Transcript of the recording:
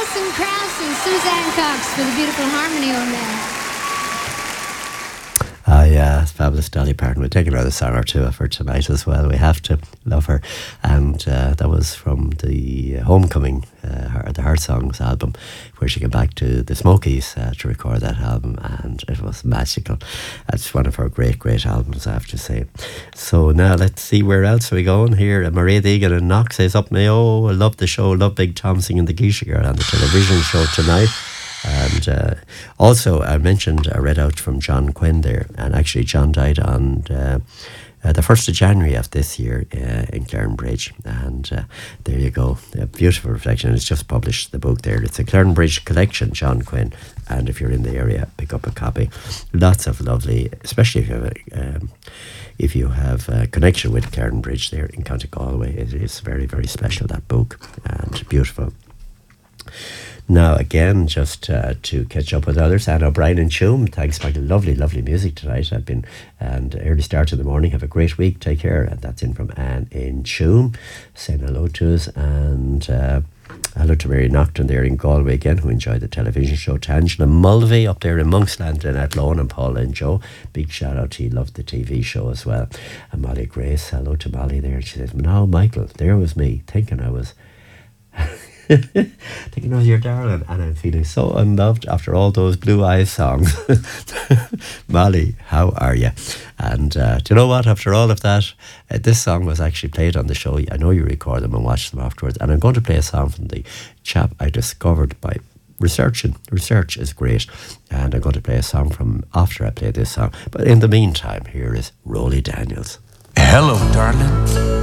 Alison Krauss and Suzanne Cox for the beautiful harmony on there. Yeah, it's fabulous. Dolly Parton. We'll take another song or two of her tonight as well. We have to love her. And that was from the Homecoming, the Heart Songs album, where she came back to the Smokies to record that album, and it was magical. That's one of her great albums, I have to say. So now let's see where else are we going here. Mairead Egan and Knox says up Mayo. I love the show. Love Big Tom singing the Geisha Girl on the television show tonight. And also I read out from John Quinn there, and actually John died on the 1st of January of this year in Clarenbridge, and there you go, a beautiful reflection. It's just published the book there. It's a Clarenbridge collection, John Quinn, and if you're in the area, pick up a copy. Lots of lovely, especially if you have a connection with Clarenbridge there in County Galway. It is very, very special, that book, and beautiful. Now, again, just to catch up with others, Anne O'Brien and Tuam, thanks, Michael. Lovely music tonight. And early start in the morning. Have a great week. Take care. And that's in from Anne in Tuam, saying hello to us. And hello to Mary Nocton there in Galway again, who enjoyed the television show. To Angela Mulvey up there in Monksland and Athlone, and Paula and Joe. Big shout out to you. Loved the TV show as well. And Molly Grace, hello to Molly there. She says, no, Michael, there was me thinking I was... thinking of your darling, and I'm feeling so unloved after all those Blue Eyes songs. Molly, how are you? And do you know what, after all of that, this song was actually played on the show. I know you record them and watch them afterwards, and I'm going to play a song from the chap I discovered by researching. Research is great, and I'm going to play a song from after I play this song. But in the meantime, here is Rolly Daniels. Hello, darling.